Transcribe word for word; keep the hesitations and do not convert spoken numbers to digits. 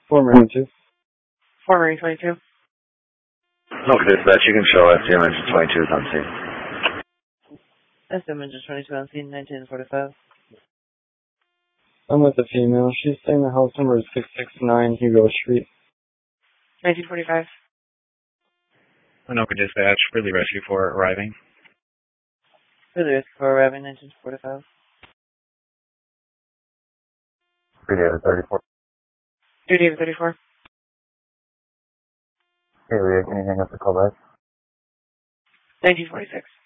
Former twenty-two. Former twenty-two. Okay, dispatch, you can show S D M engine twenty-two is on scene. S D M engine twenty-two on scene, nineteen forty-five. I'm with the female. She's saying the house number is six six nine Hugo Street. nineteen forty-five. Anoka dispatch, Ridley Rescue for arriving. Ridley Rescue for arriving, nineteen forty-five. three David thirty-four. three David thirty-four. Hey, Leah, can you hang up the call back? nineteen forty-six.